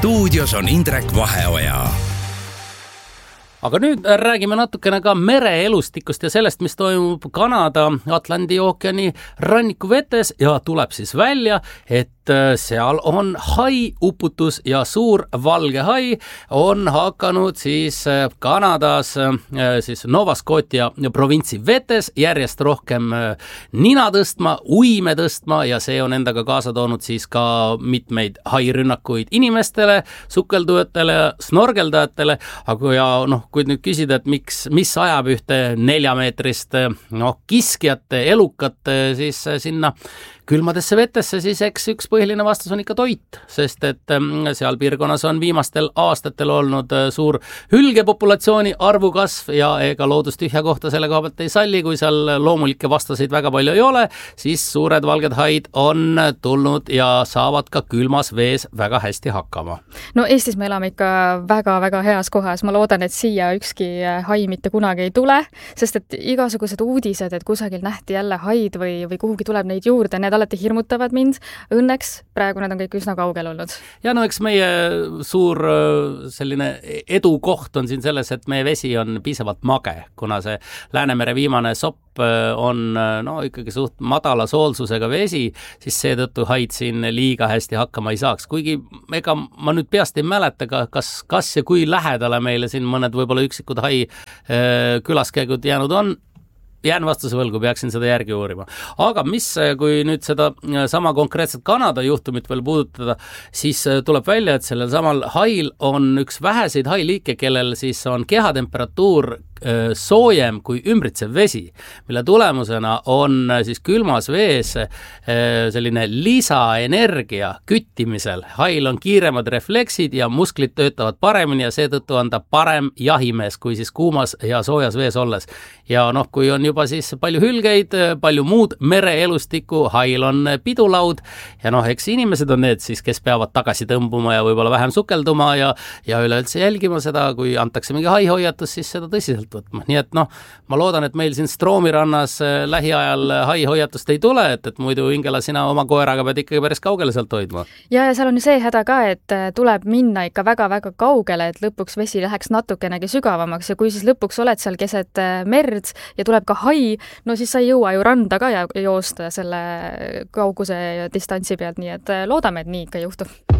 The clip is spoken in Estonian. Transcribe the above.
Stuudios on Indrek Vaheoja. Aga nüüd räägime natukene ka mereelustikust ja sellest, mis toimub Kanada Atlandi ookeani rannikuvetes ja tuleb siis välja, et seal on hai uputus ja suur valge hai on hakanud siis Kanadas siis Nova Scotia provintsi vetes järjest rohkem nina tõstma, uime tõstma ja see on endaga kaasa toonud siis ka mitmeid hairünnakuid inimestele, sukeldujatele, snorgeldajatele, aga ja kui nüüd küsida, et mis ajab ühte 4-meetrist kiskjate, elukate siis sinna külmadesse vetesse, siis eks üks põhiline vastus on ikka toit, sest et seal piirkonnas on viimastel aastatel olnud suur hülgepopulatsiooni arvu kasv ja ega loodus tühja kohta selle koha pealt ei salli, kui seal loomulikke vastaseid väga palju ei ole, siis suured valged haid on tulnud ja saavad ka külmas vees väga hästi hakkama. No Eestis me elame ikka väga-väga heas kohas, ma loodan, et siia ükski hai mitte kunagi ei tule, sest et igasugused uudised, et kusagil nähti jälle haid või kuhugi tuleb neid juurde, need alati hirmutavad mind. Õnneks praegu need on kõik üsna kaugel olnud. Ja eks meie suur selline edukoht on siin selles, et meie vesi on piisavalt mage, kuna see Läänemere viimane sopp on ikkagi suht madala soolsusega vesi, siis seetõttu haid siin liiga hästi hakkama ei saaks. Kuigi ega ma nüüd peast ei mäleta, kas ja kui lähedale meile siin mõned võib-olla üksikud hai külaskäigud jäänud on, jään vastuse võlgu, peaksin seda järgi uurima. Aga kui nüüd seda sama konkreetset Kanada juhtumit veel puudutada, siis tuleb välja, et sellel samal hail on üks väheseid hailiike, kellel siis on kehatemperatuur soojem kui ümbritsev vesi, mille tulemusena on siis külmas vees selline lisaenergia küttimisel. Hail on kiiremad refleksid ja musklid töötavad paremini ja seetõttu on ta parem jahimees kui siis kuumas ja soojas vees olles. Ja kui on juba siis palju hülgeid, palju muud mereelustikku, hail on pidulaud ja eks inimesed on need siis, kes peavad tagasi tõmbuma ja võib-olla vähem sukelduma ja üleüldse jälgima seda, kui antakse mingi haihoiatus, siis seda tõsiselt võtma. Nii et ma loodan, et meil siin Stroomi rannas lähiajal haihoiatust ei tule, et muidu Ingela, sina oma koeraga pead ikkagi päris kaugele sealt hoidma. Ja seal on ju see häda ka, et tuleb minna ikka väga-väga kaugele, et lõpuks vesi läheks natukenegi sügavamaks ja kui siis lõpuks oled seal keset merd ja tuleb ka hai, siis sa ei jõua ju randa ka ja joosta selle kauguse ja distantsi pealt, nii et loodame, et nii ikka juhtub.